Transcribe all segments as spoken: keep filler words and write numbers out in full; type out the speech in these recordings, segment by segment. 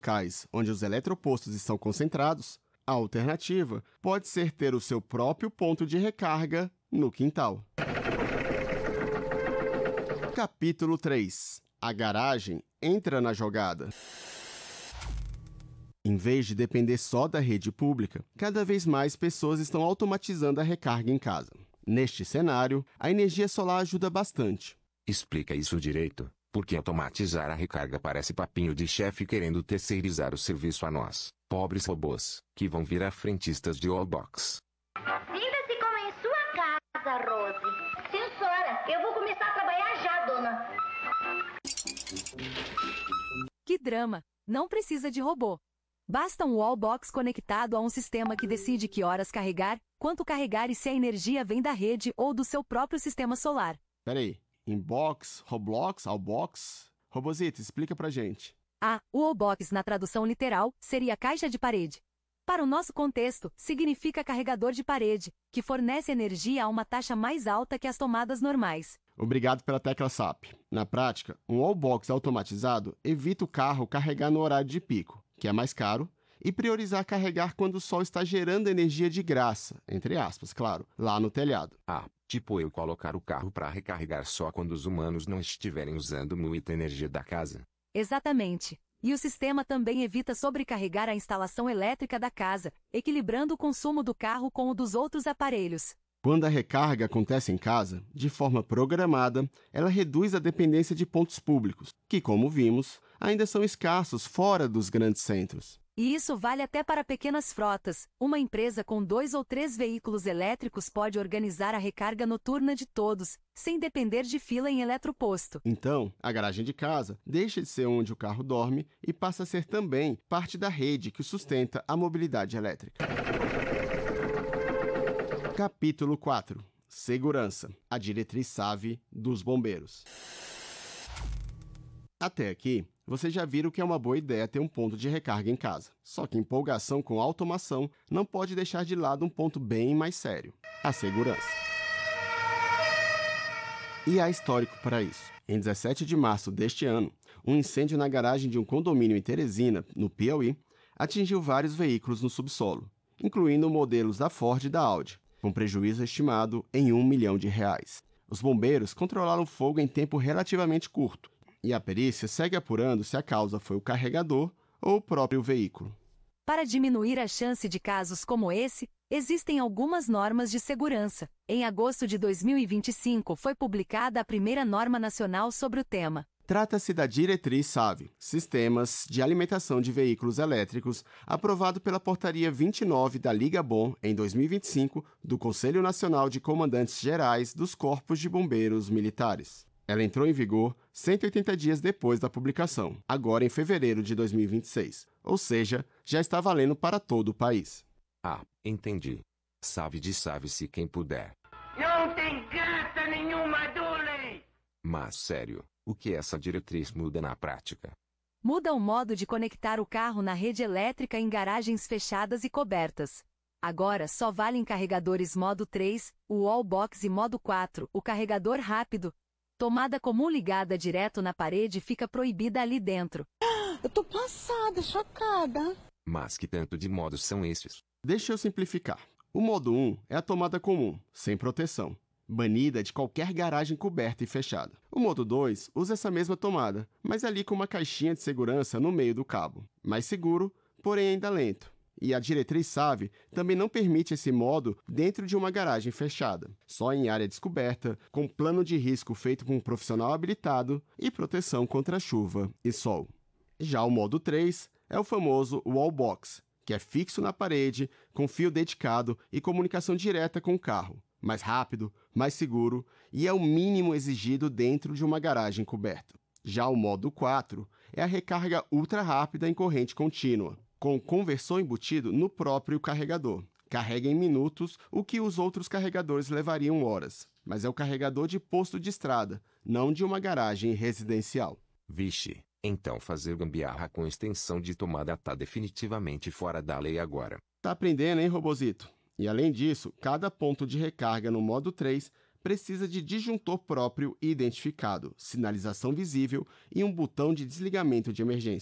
locais onde os eletropostos estão concentrados, a alternativa pode ser ter o seu próprio ponto de recarga no quintal. Capítulo três. A garagem entra na jogada. Em vez de depender só da rede pública, cada vez mais pessoas estão automatizando a recarga em casa. Neste cenário, a energia solar ajuda bastante. Explica isso direito, porque automatizar a recarga parece papinho de chefe querendo terceirizar o serviço a nós, pobres robôs, que vão virar frentistas de wallbox. Sinta-se como em sua casa, Rose. Sim, senhora. Eu vou começar a trabalhar já, dona. Que drama! Não precisa de robô. Basta um wallbox conectado a um sistema que decide que horas carregar, quanto carregar e se a energia vem da rede ou do seu próprio sistema solar. Peraí, inbox, Roblox, Allbox? Robozito, explica pra gente. Ah, o wallbox na tradução literal seria caixa de parede. Para o nosso contexto, significa carregador de parede, que fornece energia a uma taxa mais alta que as tomadas normais. Obrigado pela tecla S A P. Na prática, um wallbox automatizado evita o carro carregar no horário de pico, que é mais caro, e priorizar carregar quando o sol está gerando energia de graça, entre aspas, claro, lá no telhado. Ah, tipo eu colocar o carro para recarregar só quando os humanos não estiverem usando muita energia da casa. Exatamente. E o sistema também evita sobrecarregar a instalação elétrica da casa, equilibrando o consumo do carro com o dos outros aparelhos. Quando a recarga acontece em casa, de forma programada, ela reduz a dependência de pontos públicos, que, como vimos, ainda são escassos fora dos grandes centros. E isso vale até para pequenas frotas. Uma empresa com dois ou três veículos elétricos pode organizar a recarga noturna de todos, sem depender de fila em eletroposto. Então, a garagem de casa deixa de ser onde o carro dorme e passa a ser também parte da rede que sustenta a mobilidade elétrica. Capítulo quatro. Segurança. A diretriz-chave dos bombeiros. Até aqui, vocês já viram que é uma boa ideia ter um ponto de recarga em casa. Só que empolgação com automação não pode deixar de lado um ponto bem mais sério: a segurança. E há histórico para isso. Em dezessete de março deste ano, um incêndio na garagem de um condomínio em Teresina, no Piauí, atingiu vários veículos no subsolo, incluindo modelos da Ford e da Audi, com prejuízo estimado em um milhão de reais. Os bombeiros controlaram o fogo em tempo relativamente curto, e a perícia segue apurando se a causa foi o carregador ou o próprio veículo. Para diminuir a chance de casos como esse, existem algumas normas de segurança. Em agosto de dois mil e vinte e cinco, foi publicada a primeira norma nacional sobre o tema. Trata-se da Diretriz-chave, Sistemas de Alimentação de Veículos Elétricos, aprovado pela Portaria vinte e nove da Liga Bom em dois mil e vinte e cinco, do Conselho Nacional de Comandantes Gerais dos Corpos de Bombeiros Militares. Ela entrou em vigor cento e oitenta dias depois da publicação, agora em fevereiro de dois mil e vinte e seis, ou seja, já está valendo para todo o país. Ah, entendi. Salve de salve-se quem puder. Não tem graça nenhuma, Dooley! Mas sério, o que essa diretriz muda na prática? Muda o modo de conectar o carro na rede elétrica em garagens fechadas e cobertas. Agora só valem carregadores modo três, o wallbox e modo quatro, o carregador rápido. Tomada comum ligada direto na parede fica proibida ali dentro. Eu tô passada, chocada. Mas que tanto de modos são esses? Deixa eu simplificar. O modo um é a tomada comum, sem proteção, banida de qualquer garagem coberta e fechada. O modo dois usa essa mesma tomada, mas ali com uma caixinha de segurança no meio do cabo. Mais seguro, porém ainda lento. E a Diretriz-chave também não permite esse modo dentro de uma garagem fechada, só em área descoberta, com plano de risco feito por um profissional habilitado e proteção contra chuva e sol. Já o modo três é o famoso wallbox, que é fixo na parede, com fio dedicado e comunicação direta com o carro, mais rápido, mais seguro e é o mínimo exigido dentro de uma garagem coberta. Já o modo quatro é a recarga ultra rápida em corrente contínua, com conversor embutido no próprio carregador. Carrega em minutos o que os outros carregadores levariam horas, mas é o carregador de posto de estrada, não de uma garagem residencial. Vixe, então fazer gambiarra com extensão de tomada tá definitivamente fora da lei agora. Tá aprendendo, hein, Robozito? E além disso, cada ponto de recarga no modo três precisa de disjuntor próprio e identificado, sinalização visível e um botão de desligamento de emergência.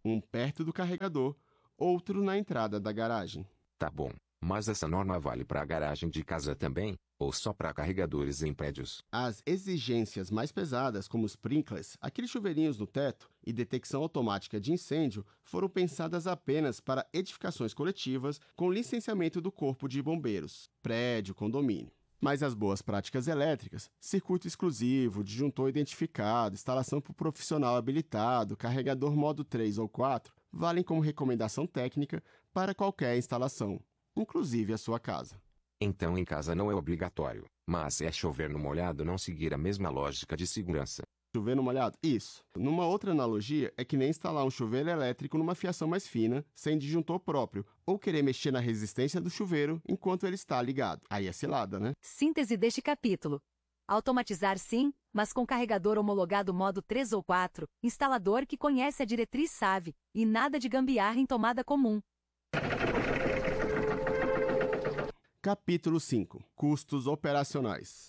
um perto do carregador, outro na entrada da garagem. Tá bom, mas essa norma vale para a garagem de casa também? Ou só para carregadores em prédios? As exigências mais pesadas, como sprinklers, aqueles chuveirinhos no teto, e detecção automática de incêndio, foram pensadas apenas para edificações coletivas com licenciamento do Corpo de Bombeiros, prédio, condomínio. Mas as boas práticas elétricas, circuito exclusivo, disjuntor identificado, instalação por profissional habilitado, carregador modo três ou quatro, valem como recomendação técnica para qualquer instalação, inclusive a sua casa. Então em casa não é obrigatório, mas é chover no molhado não seguir a mesma lógica de segurança. Chover no molhado? Isso. Numa outra analogia, é que nem instalar um chuveiro elétrico numa fiação mais fina, sem disjuntor próprio, ou querer mexer na resistência do chuveiro enquanto ele está ligado. Aí é cilada, né? Síntese deste capítulo. Automatizar sim, mas com carregador homologado modo três ou quatro, instalador que conhece a diretriz S A V, e nada de gambiarra em tomada comum. Capítulo cinco. Custos operacionais.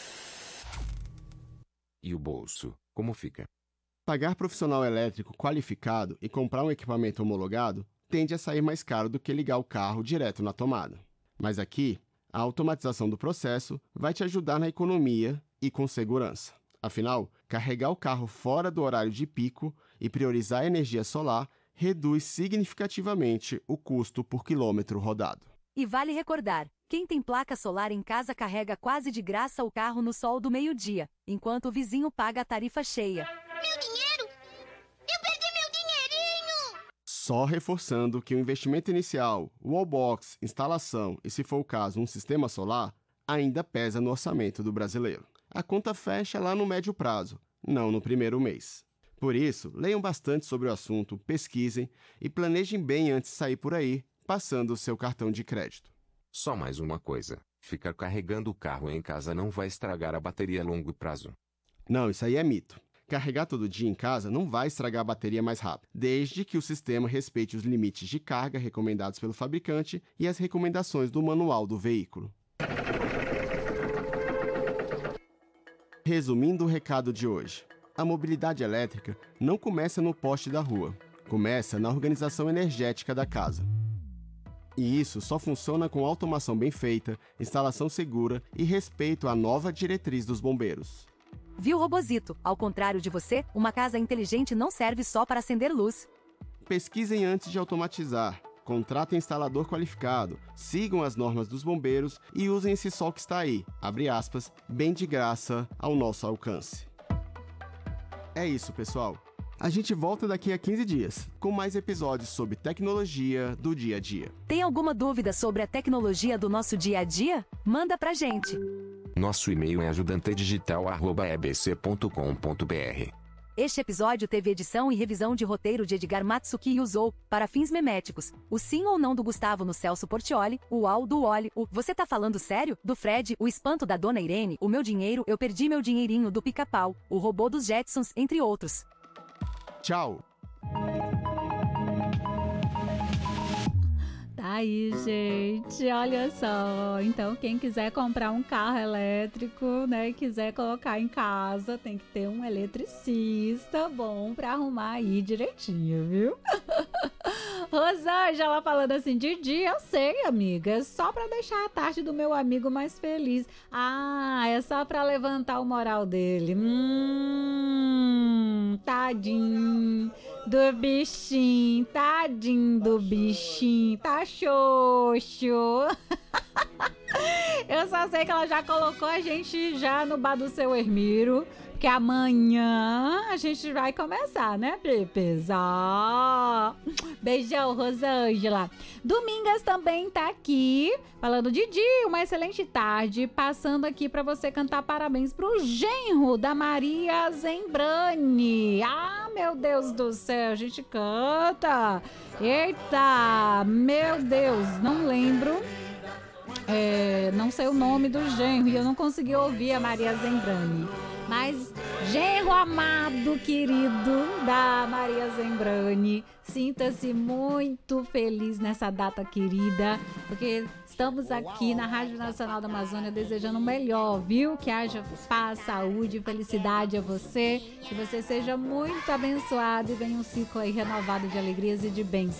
E o bolso, como fica? Pagar profissional elétrico qualificado e comprar um equipamento homologado tende a sair mais caro do que ligar o carro direto na tomada. Mas aqui, a automatização do processo vai te ajudar na economia e com segurança. Afinal, carregar o carro fora do horário de pico e priorizar a energia solar reduz significativamente o custo por quilômetro rodado. E vale recordar, quem tem placa solar em casa carrega quase de graça o carro no sol do meio-dia, enquanto o vizinho paga a tarifa cheia. Meu dinheiro? Eu perdi meu dinheirinho! Só reforçando que o investimento inicial, wallbox, instalação e, se for o caso, um sistema solar, ainda pesa no orçamento do brasileiro. A conta fecha lá no médio prazo, não no primeiro mês. Por isso, leiam bastante sobre o assunto, pesquisem e planejem bem antes de sair por aí, passando o seu cartão de crédito. Só mais uma coisa, ficar carregando o carro em casa não vai estragar a bateria a longo prazo. Não, isso aí é mito. Carregar todo dia em casa não vai estragar a bateria mais rápido, desde que o sistema respeite os limites de carga recomendados pelo fabricante e as recomendações do manual do veículo. Resumindo o recado de hoje, a mobilidade elétrica não começa no poste da rua, começa na organização energética da casa. E isso só funciona com automação bem feita, instalação segura e respeito à nova diretriz dos bombeiros. Viu, Robozito? Ao contrário de você, uma casa inteligente não serve só para acender luz. Pesquisem antes de automatizar, contratem instalador qualificado, sigam as normas dos bombeiros e usem esse sol que está aí, abre aspas, bem de graça ao nosso alcance. É isso, pessoal. A gente volta daqui a quinze dias, com mais episódios sobre tecnologia do dia a dia. Tem alguma dúvida sobre a tecnologia do nosso dia a dia? Manda pra gente! Nosso e-mail é ajudantedigital arroba e b c ponto com ponto b r. Este episódio teve edição e revisão de roteiro de Edgar Matsuki e usou, para fins meméticos, o sim ou não do Gustavo no Celso Portioli, o au do Oli, o você tá falando sério? Do Fred, o espanto da Dona Irene, o meu dinheiro, eu perdi meu dinheirinho do Pica-Pau, o robô dos Jetsons, entre outros. Tchau! Tá aí, gente, olha só. Então, quem quiser comprar um carro elétrico, né, quiser colocar em casa, tem que ter um eletricista bom pra arrumar aí direitinho, viu? Rosângela falando assim, Didi, eu sei, amiga, é só pra deixar a tarde do meu amigo mais feliz. Ah, é só pra levantar o moral dele. Hum, tadinho do bichinho, tadinho do bichinho, tá xoxo. Eu só sei que ela já colocou a gente já no bar do seu Hermiro, porque amanhã a gente vai começar, né, Pepes? Ah, beijão, Rosângela. Domingas também tá aqui, falando, Didi, uma excelente tarde, passando aqui pra você cantar parabéns pro genro da Maria Zembrani. Ah, meu Deus do céu, a gente canta. Eita, meu Deus, não lembro. É, não sei o nome do genro e eu não consegui ouvir a Maria Zembrani. Mas, genro amado, querido da Maria Zembrani, sinta-se muito feliz nessa data querida, porque estamos aqui na Rádio Nacional da Amazônia desejando o melhor, viu? Que haja paz, saúde e felicidade a você. Que você seja muito abençoado e venha um ciclo aí renovado de alegrias e de bênçãos.